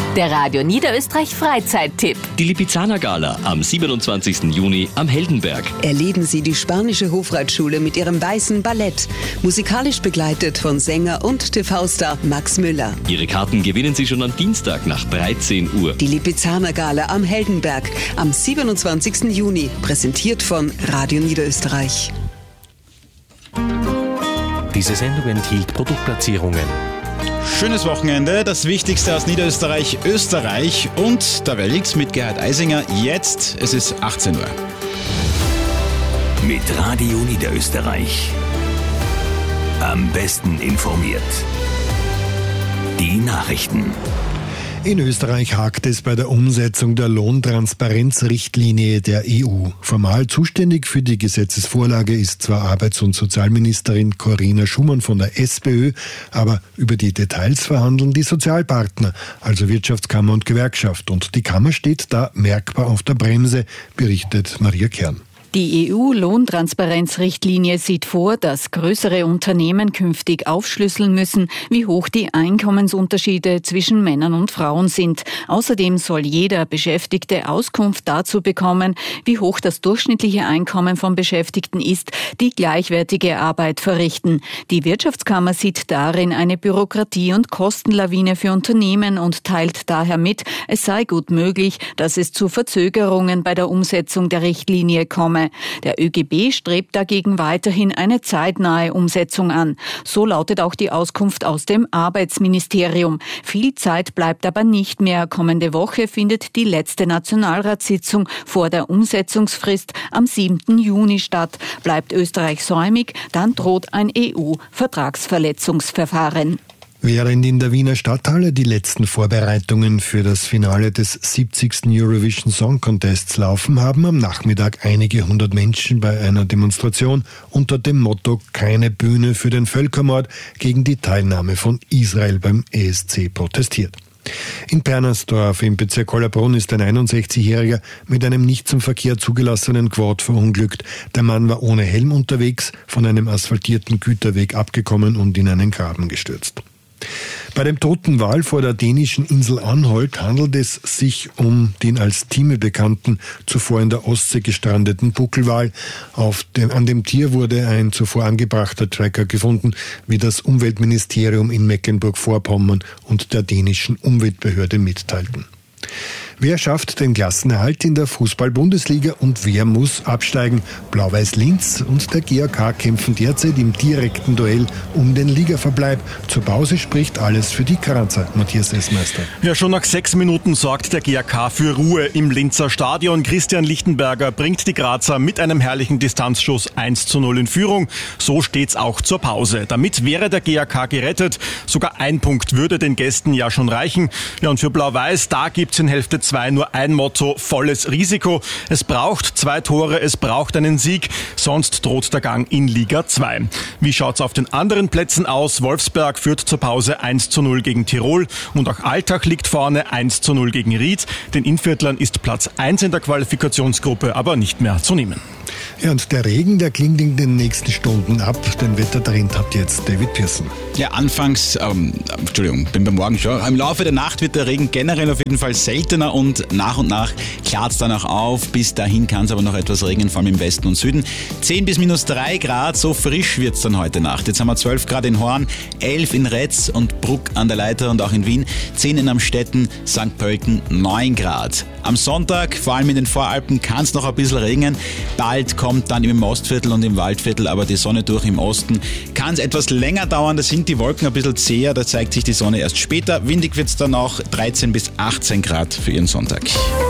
Der Radio Niederösterreich Freizeittipp. Die Lipizzaner Gala am 27. Juni am Heldenberg. Erleben Sie die spanische Hofreitschule mit ihrem weißen Ballett. Musikalisch begleitet von Sänger und TV-Star Max Müller. Ihre Karten gewinnen Sie schon am Dienstag nach 13 Uhr. Die Lipizzaner Gala am Heldenberg am 27. Juni. Präsentiert von Radio Niederösterreich. Diese Sendung enthielt Produktplatzierungen. Schönes Wochenende, das Wichtigste aus Niederösterreich, Österreich und der Welt mit Gerhard Eisinger. Jetzt, es ist 18 Uhr. Mit Radio Niederösterreich. Am besten informiert. Die Nachrichten. In Österreich hakt es bei der Umsetzung der Lohntransparenzrichtlinie der EU. Formal zuständig für die Gesetzesvorlage ist zwar Arbeits- und Sozialministerin Corinna Schumann von der SPÖ, aber über die Details verhandeln die Sozialpartner, also Wirtschaftskammer und Gewerkschaft. Und die Kammer steht da merkbar auf der Bremse, berichtet Maria Kern. Die EU-Lohntransparenzrichtlinie sieht vor, dass größere Unternehmen künftig aufschlüsseln müssen, wie hoch die Einkommensunterschiede zwischen Männern und Frauen sind. Außerdem soll jeder Beschäftigte Auskunft dazu bekommen, wie hoch das durchschnittliche Einkommen von Beschäftigten ist, die gleichwertige Arbeit verrichten. Die Wirtschaftskammer sieht darin eine Bürokratie- und Kostenlawine für Unternehmen und teilt daher mit, es sei gut möglich, dass es zu Verzögerungen bei der Umsetzung der Richtlinie komme. Der ÖGB strebt dagegen weiterhin eine zeitnahe Umsetzung an. So lautet auch die Auskunft aus dem Arbeitsministerium. Viel Zeit bleibt aber nicht mehr. Kommende Woche findet die letzte Nationalratssitzung vor der Umsetzungsfrist am 7. Juni statt. Bleibt Österreich säumig, dann droht ein EU-Vertragsverletzungsverfahren. Während in der Wiener Stadthalle die letzten Vorbereitungen für das Finale des 70. Eurovision Song Contests laufen, haben am Nachmittag einige hundert Menschen bei einer Demonstration unter dem Motto "Keine Bühne für den Völkermord" gegen die Teilnahme von Israel beim ESC protestiert. In Bernersdorf im Bezirk Hollabrunn ist ein 61-Jähriger mit einem nicht zum Verkehr zugelassenen Quad verunglückt. Der Mann war ohne Helm unterwegs, von einem asphaltierten Güterweg abgekommen und in einen Graben gestürzt. Bei dem toten Wal vor der dänischen Insel Anholt handelt es sich um den als Thieme bekannten, zuvor in der Ostsee gestrandeten Buckelwal. An dem Tier wurde ein zuvor angebrachter Tracker gefunden, wie das Umweltministerium in Mecklenburg-Vorpommern und der dänischen Umweltbehörde mitteilten. Wer schafft den Klassenerhalt in der Fußball-Bundesliga und wer muss absteigen? Blau-Weiß Linz und der GAK kämpfen derzeit im direkten Duell um den Ligaverbleib. Zur Pause spricht alles für die Grazer. Matthias Essmeister. Ja, schon nach 6 Minuten sorgt der GAK für Ruhe im Linzer Stadion. Christian Lichtenberger bringt die Grazer mit einem herrlichen Distanzschuss 1:0 in Führung. So steht's auch zur Pause. Damit wäre der GAK gerettet. Sogar ein Punkt würde den Gästen ja schon reichen. Ja, und für Blau-Weiß, da gibt's in Hälfte 2 nur ein Motto: volles Risiko. Es braucht 2 Tore, es braucht einen Sieg, sonst droht der Gang in Liga 2. Wie schaut's auf den anderen Plätzen aus? Wolfsberg führt zur Pause 1:0 gegen Tirol und auch Altach liegt vorne 1:0 gegen Ried. Den Innviertlern ist Platz 1 in der Qualifikationsgruppe aber nicht mehr zu nehmen. Ja, und der Regen, der klingt in den nächsten Stunden ab. Den Wettertrend hat jetzt David Pearson. Ja, bin beim Morgen schon. Im Laufe der Nacht wird der Regen generell auf jeden Fall seltener und nach klart es dann auch auf. Bis dahin kann es aber noch etwas regnen, vor allem im Westen und Süden. 10 bis -3 Grad, so frisch wird es dann heute Nacht. Jetzt haben wir 12 Grad in Horn, 11 in Retz und Bruck an der Leiter und auch in Wien, 10 in Amstetten, St. Pölten, 9 Grad. Am Sonntag, vor allem in den Voralpen, kann es noch ein bisschen regnen. Bald kommt dann im Ostviertel und im Waldviertel aber die Sonne durch. Im Osten kann es etwas länger dauern, da sind die Wolken ein bisschen zäher, da zeigt sich die Sonne erst später. Windig wird es dann auch 13 bis 18 Grad für Ihren Sonntag.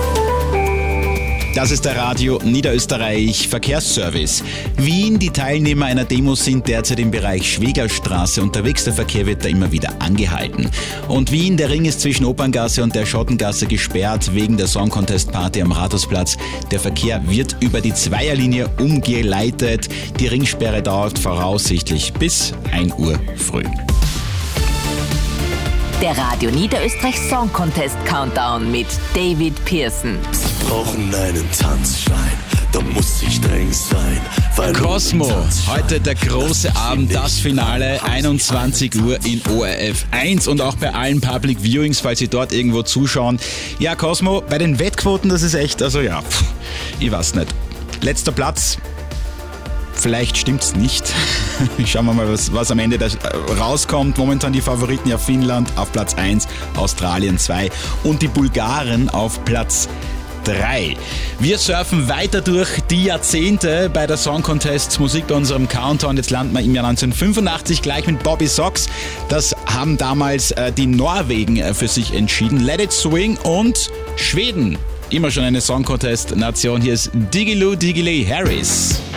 Das ist der Radio Niederösterreich Verkehrsservice. Wien, die Teilnehmer einer Demo sind derzeit im Bereich Schwegerstraße unterwegs. Der Verkehr wird da immer wieder angehalten. Und Wien, der Ring ist zwischen Operngasse und der Schottengasse gesperrt wegen der Song Contest Party am Rathausplatz. Der Verkehr wird über die Zweierlinie umgeleitet. Die Ringsperre dauert voraussichtlich bis 1 Uhr früh. Der Radio Niederösterreich Song Contest Countdown mit David Pearson. Sie brauchen einen Tanzschein, da muss ich streng sein. Cosmo, heute der große Abend, das Finale, 21 Uhr in ORF 1 und auch bei allen Public Viewings, falls Sie dort irgendwo zuschauen. Ja, Cosmo, bei den Wettquoten, das ist echt, also ja, ich weiß nicht. Letzter Platz. Vielleicht stimmt's nicht. Schauen wir mal, was am Ende da rauskommt. Momentan die Favoriten ja Finnland auf Platz 1, Australien 2 und die Bulgaren auf Platz 3. Wir surfen weiter durch die Jahrzehnte bei der Song Contest Musik bei unserem Countdown. Jetzt landen wir im Jahr 1985 gleich mit Bobby Sox. Das haben damals die Norwegen für sich entschieden. Let It Swing und Schweden. Immer schon eine Song Contest Nation. Hier ist Diggiloo Diggiley Harris.